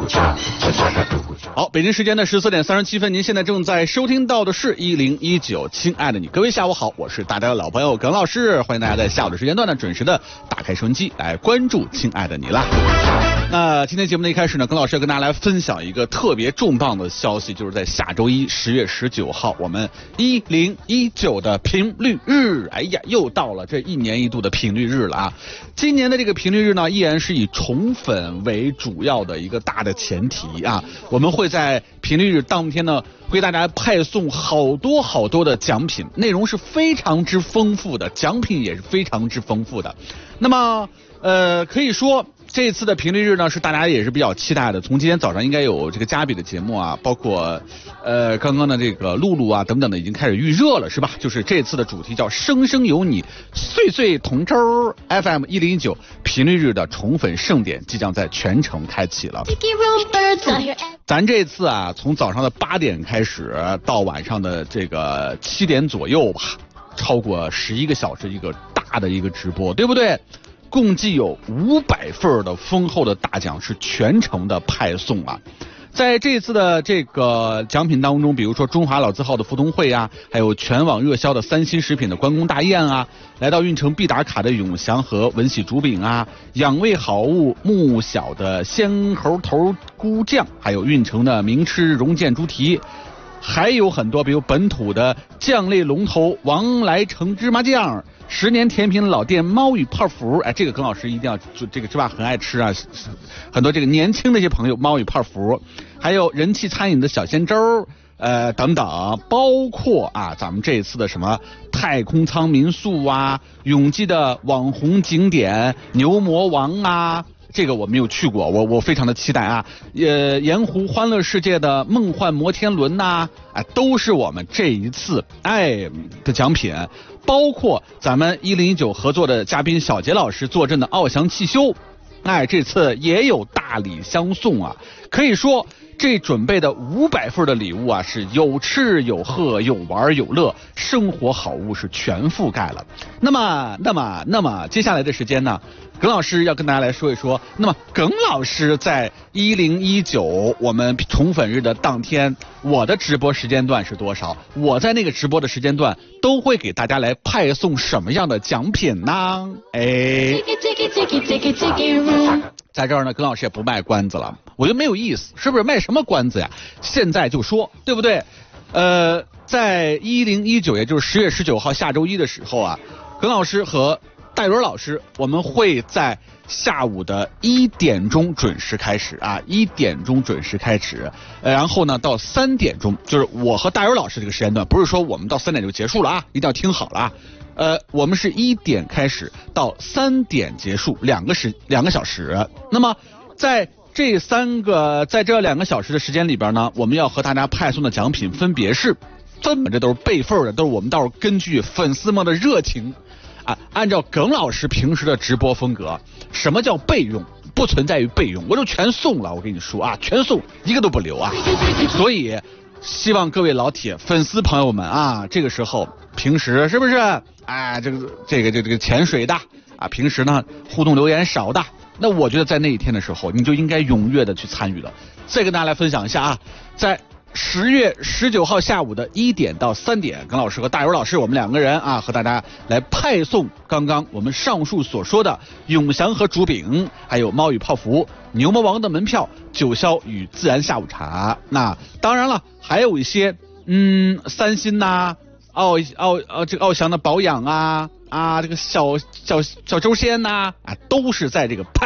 好，北京时间的14:37，您现在正在收听到的是1019，亲爱的你，各位下午好，我是大家的老朋友耿老师，欢迎大家在下午的时间段呢准时的打开收音机来关注亲爱的你啦。那今天节目的一开始呢，耿老师要跟大家来分享一个特别重磅的消息，就是在下周一10月19号，我们1019的频率日，哎呀，又到了这一年一度的频率日了啊！今年的这个频率日呢，依然是以宠粉为主要的一个大的前提啊，我们会在频率日当天呢，为大家派送好多的奖品，内容是非常之丰富的，奖品也是非常之丰富的。那么可以说这次的频率日呢，是大家也是比较期待的。从今天早上应该有这个加比的节目啊，包括刚刚的这个露露啊等等的已经开始预热了，是吧？就是这次的主题叫生生有你，岁岁同舟 FM 1019频率日的宠粉盛典即将在全城开启了。咱这次啊，从早上的8点开始到晚上的这个7点左右吧，超过11个小时一个大的一个直播，对不对？共计有500份的丰厚的大奖是全程的派送啊！在这次的这个奖品当中，比如说中华老字号的福东汇啊，还有全网热销的3星食品的关公大宴啊，来到运城必打卡的永祥和文喜竹饼啊，养胃好物木小的鲜猴头菇酱，还有运城的名吃荣建猪蹄。还有很多，比如本土的酱类龙头王来成芝麻酱，10年甜品老店猫与泡芙，哎，这个耿老师一定要就这个是吧？很爱吃啊，很多这个年轻的一些朋友猫与泡芙，还有人气餐饮的小鲜粥，等等，包括啊咱们这一次的什么太空舱民宿啊，永济的网红景点牛魔王啊。这个我没有去过，我非常的期待啊！盐湖欢乐世界的梦幻摩天轮呐，都是我们这一次的奖品，包括咱们1019合作的嘉宾小杰老师坐镇的奥翔汽修，这次也有大礼相送啊！可以说这准备的500份的礼物啊，是有吃有喝有玩有乐，生活好物是全覆盖了。那么接下来的时间呢，耿老师要跟大家来说一说，那么耿老师在1019我们宠粉日的当天，我的直播时间段是多少？我在那个直播的时间段都会给大家来派送什么样的奖品呢？在这儿呢，耿老师也不卖关子了，我觉得没有意思，是不是？卖什么关子呀？现在就说，对不对？在1019，也就是10月19号下周一的时候啊，耿老师和戴伦老师，我们会在下午的1点钟准时开始啊，1点钟准时开始，然后呢到3点钟，就是我和戴伦老师这个时间段，不是说我们到3点就结束了啊，一定要听好了啊。我们是1点开始到3点结束，2个小时。那么在这2个小时的时间里边呢，我们要和大家派送的奖品分别是，这都是备份的，都是我们到时候根据粉丝们的热情啊，按照耿老师平时的直播风格，什么叫备用？不存在于备用，我就全送了，我跟你说啊，全送，一个都不留啊。所以希望各位老铁粉丝朋友们啊，这个时候平时是不是这个潜水的啊，平时呢互动留言少的，那我觉得在那一天的时候，你就应该踊跃的去参与了。再跟大家来分享一下啊，在10月19号下午的1点到3点，耿老师和大游老师我们2个人啊，和大家来派送刚刚我们上述所说的永祥和竹饼，还有猫与泡芙、牛魔王的门票、九霄与自然下午茶。那当然了，还有一些3星呐、这个奥翔的保养啊，这个小周鲜呐，都是在这个